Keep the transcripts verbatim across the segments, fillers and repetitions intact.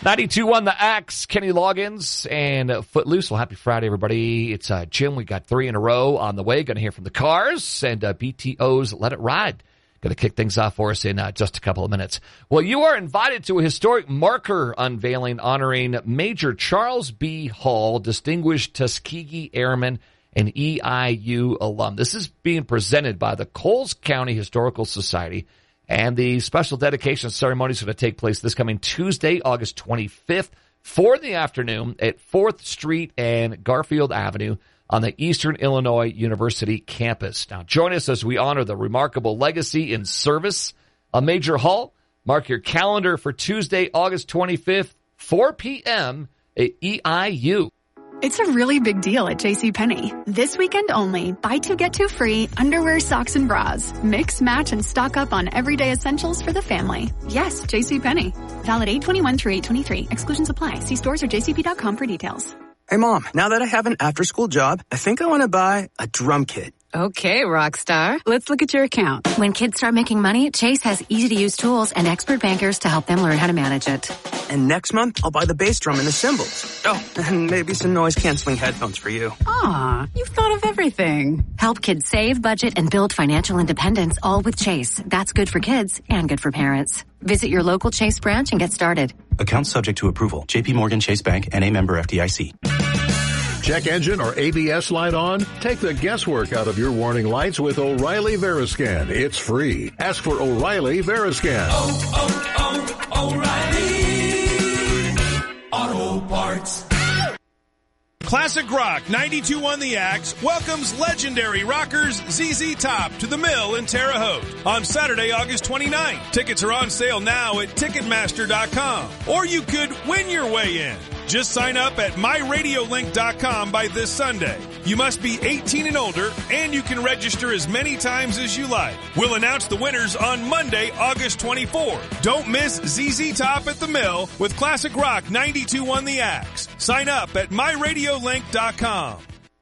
ninety-two one The Axe, Kenny Loggins, and Footloose. Well, happy Friday, everybody. It's uh, Jim. We got three in a row on the way. Going to hear from the Cars and uh, B T O's Let It Ride. Going to kick things off for us in uh, just a couple of minutes. Well, you are invited to a historic marker unveiling honoring Major Charles B. Hall, Distinguished Tuskegee Airman and E I U alum. This is being presented by the Coles County Historical Society. And the special dedication ceremony is going to take place this coming Tuesday, August twenty-fifth, four in the afternoon at fourth Street and Garfield Avenue on the Eastern Illinois University campus. Now, join us as we honor the remarkable legacy and service of Major Hall. Mark your calendar for Tuesday, August twenty-fifth, four p.m. at E I U. It's a really big deal at JCPenney. This weekend only, buy two, get two free, underwear, socks, and bras. Mix, match, and stock up on everyday essentials for the family. Yes, JCPenney. Valid eight twenty-one through eight twenty-three. Exclusions apply. See stores or j c p dot com for details. Hey, Mom, now that I have an after-school job, I think I want to buy a drum kit. Okay, Rockstar. Let's look at your account. When kids start making money, Chase has easy-to-use tools and expert bankers to help them learn how to manage it. And next month, I'll buy the bass drum and the cymbals. Oh, and maybe some noise-canceling headphones for you. Aw, you've thought of everything. Help kids save, budget, and build financial independence, all with Chase. That's good for kids and good for parents. Visit your local Chase branch and get started. Account subject to approval. J P Morgan Chase Bank and a member F D I C. Check engine or A B S light on? Take the guesswork out of your warning lights with O'Reilly Veriscan. It's free. Ask for O'Reilly Veriscan. Oh, oh, oh, O'Reilly Auto Parts. Classic Rock ninety-two one The Axe welcomes legendary rockers Z Z Top to the Mill in Terre Haute on Saturday, August twenty-ninth. Tickets are on sale now at Ticketmaster dot com. Or you could win your way in. Just sign up at my radio link dot com by this Sunday. You must be eighteen and older, and you can register as many times as you like. We'll announce the winners on Monday, August twenty-fourth. Don't miss Z Z Top at the Mill with Classic Rock ninety-two one The Axe. Sign up at my radio link dot com.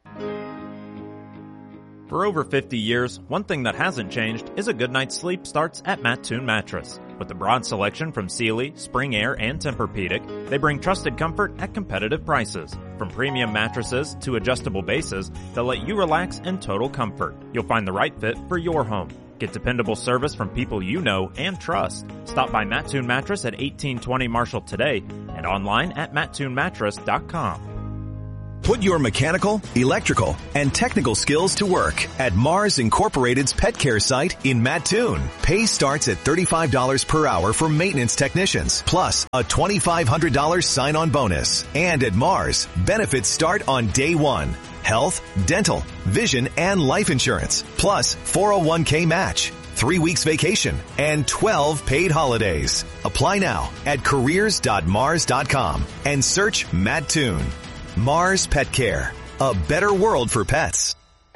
For over fifty years, one thing that hasn't changed is a good night's sleep starts at Mattoon Mattress. With a broad selection from Sealy, Spring Air, and Tempur-Pedic, they bring trusted comfort at competitive prices. From premium mattresses to adjustable bases, they'll let you relax in total comfort. You'll find the right fit for your home. Get dependable service from people you know and trust. Stop by Mattoon Mattress at eighteen twenty Marshall today and online at mattoon mattress dot com. Put your mechanical, electrical, and technical skills to work at Mars Incorporated's pet care site in Mattoon. Pay starts at thirty-five dollars per hour for maintenance technicians, plus a twenty-five hundred dollars sign-on bonus. And at Mars, benefits start on day one. Health, dental, vision, and life insurance, plus four oh one k match, three weeks vacation, and twelve paid holidays. Apply now at careers dot mars dot com and search Mattoon. Mars Pet Care, a better world for pets.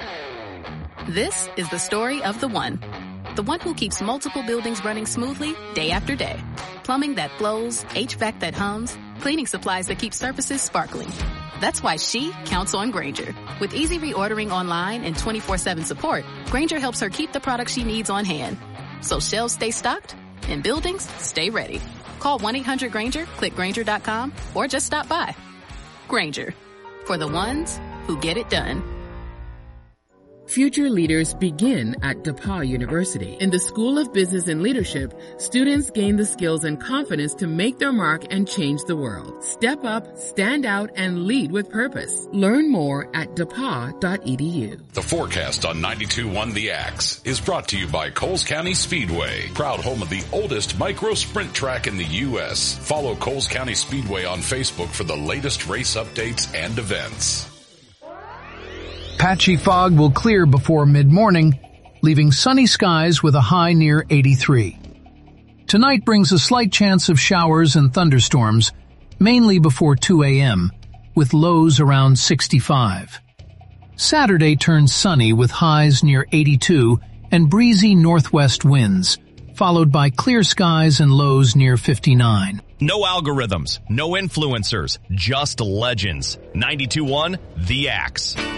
This is the story of the one. The one who keeps multiple buildings running smoothly day after day. Plumbing that flows, H V A C that hums, cleaning supplies that keep surfaces sparkling. That's why she counts on Grainger. With easy reordering online and twenty-four seven support, Grainger helps her keep the products she needs on hand. So shelves stay stocked and buildings stay ready. Call one eight hundred Grainger, click Grainger dot com, or just stop by. Grainger, for the ones who get it done. Future leaders begin at DePauw University. In the School of Business and Leadership, students gain the skills and confidence to make their mark and change the world. Step up, stand out, and lead with purpose. Learn more at d e p a w dot e d u. The forecast on ninety-two one The Axe is brought to you by Coles County Speedway, proud home of the oldest micro sprint track in the U S Follow Coles County Speedway on Facebook for the latest race updates and events. Patchy fog will clear before mid-morning, leaving sunny skies with a high near eighty-three. Tonight brings a slight chance of showers and thunderstorms, mainly before two a.m., with lows around sixty-five. Saturday turns sunny with highs near eighty-two and breezy northwest winds, followed by clear skies and lows near fifty-nine. No algorithms, no influencers, just legends. ninety-two one The Axe.